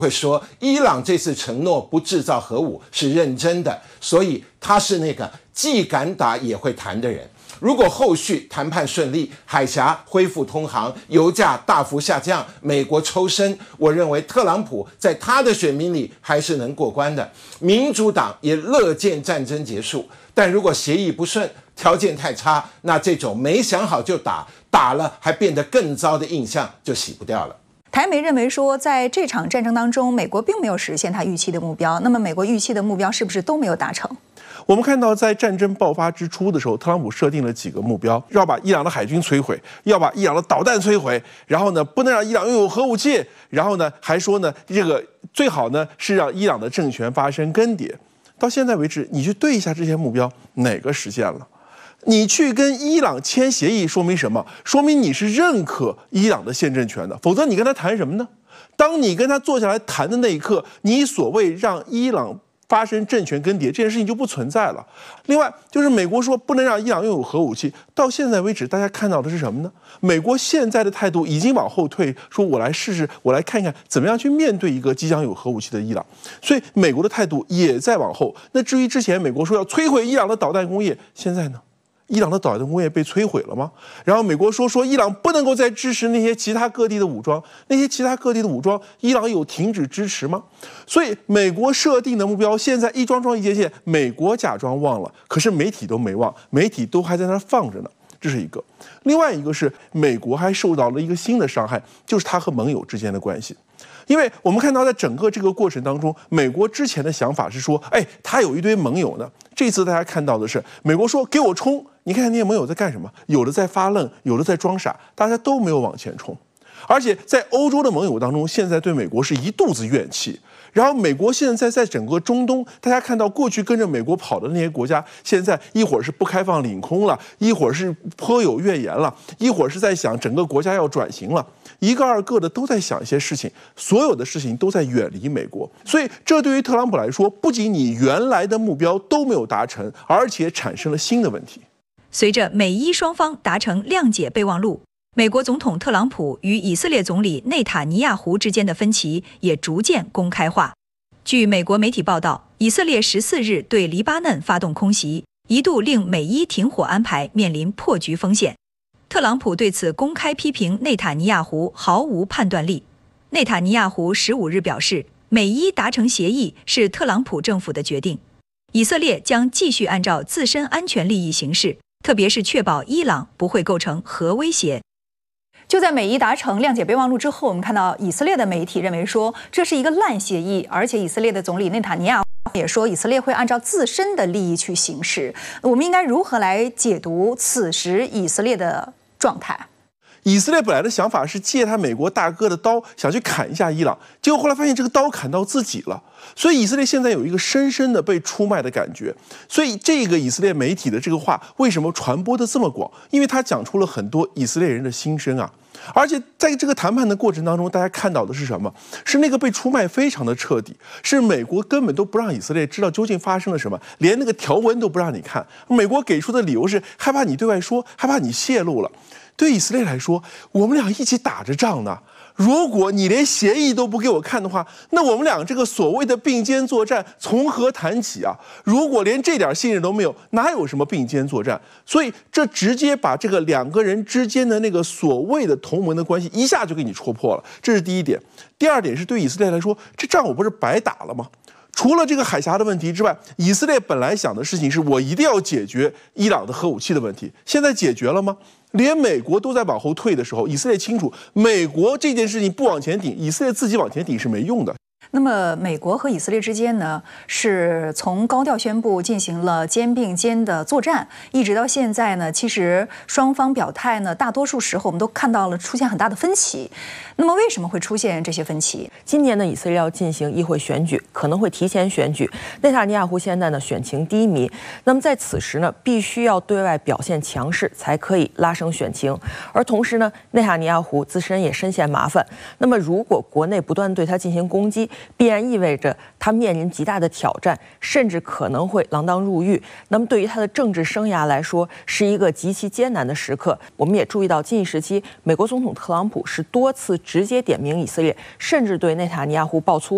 会说伊朗这次承诺不制造核武是认真的，所以他是那个既敢打也会谈的人。如果后续谈判顺利，海峡恢复通航，油价大幅下降，美国抽身，我认为特朗普在他的选民里还是能过关的。民主党也乐见战争结束，但如果协议不顺，条件太差，那这种没想好就打了还变得更糟的印象就洗不掉了。 台媒认为说，在这场战争当中，美国并没有实现他预期的目标。那么，美国预期的目标是不是都没有达成？ 我们看到，在战争爆发之初的时候，特朗普设定了几个目标：要把伊朗的海军摧毁，要把伊朗的导弹摧毁，然后呢，不能让伊朗拥有核武器，然后呢，还说呢，这个最好呢是让伊朗的政权发生更迭。到现在为止，你去对一下这些目标，哪个实现了？你去跟伊朗签协议，说明什么？说明你是认可伊朗的宪政权的，否则你跟他谈什么呢？当你跟他坐下来谈的那一刻，你所谓让伊朗发生政权更迭这件事情就不存在了。另外，就是美国说不能让伊朗拥有核武器，到现在为止，大家看到的是什么呢？美国现在的态度已经往后退，说我来试试，我来看看怎么样去面对一个即将有核武器的伊朗。所以，美国的态度也在往后。那至于之前美国说要摧毁伊朗的导弹工业，现在呢？伊朗的导弹工业被摧毁了吗？然后美国说伊朗不能够再支持那些其他各地的武装，那些其他各地的武装，伊朗有停止支持吗？所以美国设定的目标现在一桩桩一件件，美国假装忘了，可是媒体都没忘，媒体都还在那儿放着呢。这是一个。另外一个是美国还受到了一个新的伤害，就是它和盟友之间的关系。因为我们看到，在整个这个过程当中，美国之前的想法是说，他有一堆盟友呢。这次大家看到的是，美国说给我冲，你看那些盟友在干什么？有的在发愣，有的在装傻，大家都没有往前冲。而且在欧洲的盟友当中，现在对美国是一肚子怨气。然后美国现在在整个中东，大家看到过去跟着美国跑的那些国家，现在一会儿是不开放领空了，一会儿是颇有怨言了，一会儿是在想整个国家要转型了，一个二个的都在想一些事情，所有的事情都在远离美国。所以这对于特朗普来说，不仅你原来的目标都没有达成，而且产生了新的问题。 随着美伊双方达成谅解备忘录，美国总统特朗普与以色列总理内塔尼亚胡之间的分歧也逐渐公开化。据美国媒体报道，以色列14日对黎巴嫩发动空袭，一度令美伊停火安排面临破局风险。特朗普对此公开批评内塔尼亚胡毫无判断力。内塔尼亚胡15日表示，美伊达成协议是特朗普政府的决定，以色列将继续按照自身安全利益行事，特别是确保伊朗不会构成核威胁。 就在美伊达成谅解备忘录之后，我们看到以色列的媒体认为说这是一个烂协议，而且以色列的总理内塔尼亚胡也说以色列会按照自身的利益去行事。我们应该如何来解读此时以色列的状态？ 以色列本来的想法是借他美国大哥的刀想去砍一下伊朗，结果后来发现这个刀砍到自己了，所以以色列现在有一个深深的被出卖的感觉。所以这个以色列媒体的这个话为什么传播的这么广？因为他讲出了很多以色列人的心声啊。而且在这个谈判的过程当中，大家看到的是什么？是那个被出卖非常的彻底，是美国根本都不让以色列知道究竟发生了什么，连那个条文都不让你看。美国给出的理由是害怕你对外说，害怕你泄露了。对以色列来说，我们俩一起打着仗呢。如果你连协议都不给我看的话，那我们俩这个所谓的并肩作战从何谈起啊？如果连这点信任都没有，哪有什么并肩作战？所以这直接把这个两个人之间的那个所谓的同盟的关系一下就给你戳破了，这是第一点。第二点是对以色列来说，这仗我不是白打了吗？除了这个海峡的问题之外，以色列本来想的事情是我一定要解决伊朗的核武器的问题，现在解决了吗？连美国都在往后退的时候，以色列清楚，美国这件事情不往前顶，以色列自己往前顶是没用的。 那么，美国和以色列之间呢，是从高调宣布进行了肩并肩的作战，一直到现在呢，其实双方表态呢，大多数时候我们都看到了出现很大的分歧。那么，为什么会出现这些分歧？ 今年呢，以色列要进行议会选举，可能会提前选举。内塔尼亚胡现在呢，选情低迷。那么在此时呢，必须要对外表现强势，才可以拉升选情。而同时呢，内塔尼亚胡自身也深陷麻烦。那么，如果国内不断对他进行攻击，必然意味着他面临极大的挑战，甚至可能会锒铛入狱。那么对于他的政治生涯来说，是一个极其艰难的时刻。我们也注意到，近一时期，美国总统特朗普是多次直接点名以色列，甚至对内塔尼亚胡爆粗